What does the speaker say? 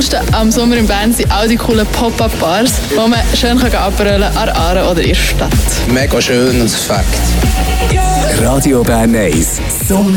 Coolste am Sommer in Bern sind all die coolen Pop-Up-Bars, wo man schön abrollen kann an Aare oder in der Stadt. Mega schön und Fakt. Radio Bern 1.